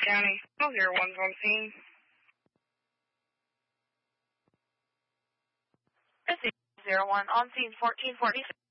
County, 01's on scene. This is 01 on scene 1446.